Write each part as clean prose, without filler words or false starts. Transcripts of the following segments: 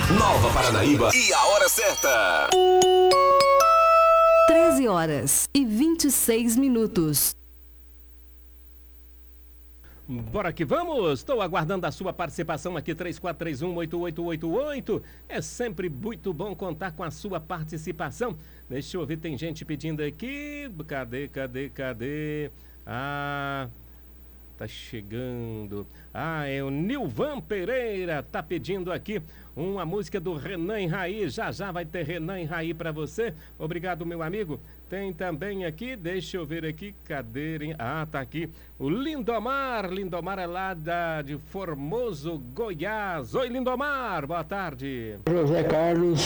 Nova Paranaíba e a hora certa. 13h26. Bora que vamos! Estou aguardando a sua participação aqui, 3431-8888. É sempre muito bom contar com a sua participação. Deixa eu ver, tem gente pedindo aqui. Cadê? Tá chegando. É o Nilvan Pereira, tá pedindo aqui uma música do Renan Raí. Já vai ter Renan Raí para você. Obrigado, meu amigo. Tem também aqui, deixa eu ver aqui, cadê? Tá aqui. O Lindomar é lá de Formoso, Goiás. Oi, Lindomar, boa tarde. José Carlos,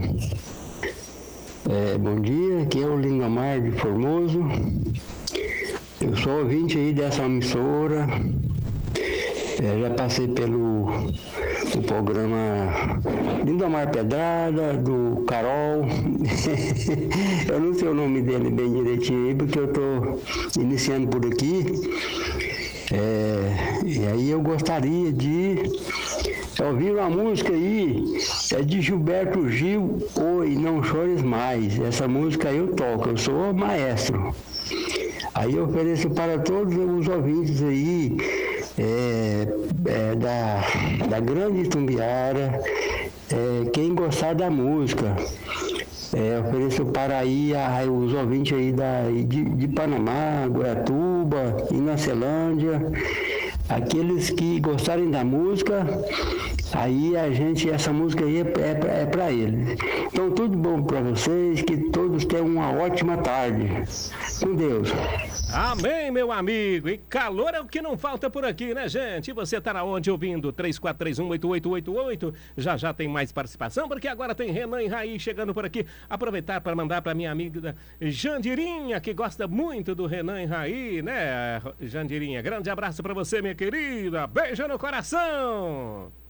bom dia, aqui é o Lindomar de Formoso. Eu sou ouvinte aí dessa emissora, já passei pelo programa Lindomar Pedrada, do Carol. Eu não sei o nome dele bem direitinho aí, porque eu estou iniciando por aqui. E aí eu gostaria de ouvir uma música aí, de Gilberto Gil, Oi, Não Chores Mais. Essa música eu toco, eu sou maestro. Aí eu ofereço para todos os ouvintes aí da Grande Itumbiara, quem gostar da música, ofereço para aí os ouvintes aí de Panamá, Guaratuba, Inacilândia, aqueles que gostarem da música, aí essa música aí é para eles. Então tudo bom para vocês, que todos tenham uma ótima tarde. Com Deus. Amém, meu amigo. E calor é o que não falta por aqui, né, gente? E você tá onde ouvindo? 3431-8888. Já tem mais participação, porque agora tem Renan Raí chegando por aqui. Aproveitar para mandar para minha amiga Jandirinha, que gosta muito do Renan Raí, né, Jandirinha? Grande abraço para você, minha querida. Beijo no coração.